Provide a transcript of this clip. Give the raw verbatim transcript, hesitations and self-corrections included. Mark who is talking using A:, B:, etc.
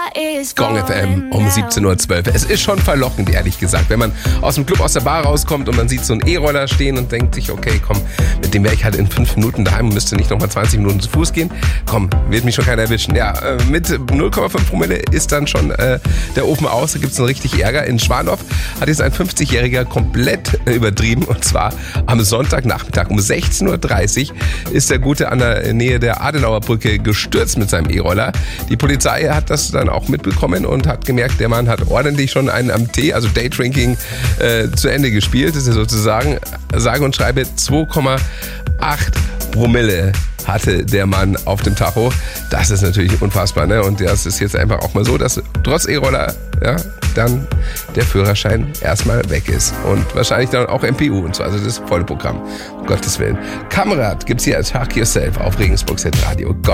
A: Gong F M um siebzehn Uhr zwölf. Es ist schon verlockend, ehrlich gesagt, wenn man aus dem Club, aus der Bar rauskommt und man sieht so einen E-Roller stehen und denkt sich, okay, komm, mit dem wäre ich halt in fünf Minuten daheim und müsste nicht nochmal zwanzig Minuten zu Fuß gehen. Komm, wird mich schon keiner erwischen. Ja, mit null Komma fünf Promille ist dann schon äh, der Ofen aus, da gibt es einen richtig Ärger. In Schwandorf hat jetzt ein fünfzigjähriger komplett übertrieben, und zwar am Sonntagnachmittag um sechzehn Uhr dreißig ist der Gute an der Nähe der Adenauer Brücke gestürzt mit seinem E-Roller. Die Polizei hat das dann auch mitbekommen und hat gemerkt, der Mann hat ordentlich schon einen am Tee, also Daydrinking, äh, zu Ende gespielt. Das ist ja sozusagen, sage und schreibe, zwei Komma acht Promille hatte der Mann auf dem Tacho. Das ist natürlich unfassbar, ne? Und das ist jetzt einfach auch mal so, dass trotz E-Roller, ja, dann der Führerschein erstmal weg ist. Und wahrscheinlich dann auch M P U und so, also das volle Programm. Um Gottes Willen. Kamerad gibt's hier als Hack Yourself auf Regensburg Set Radio.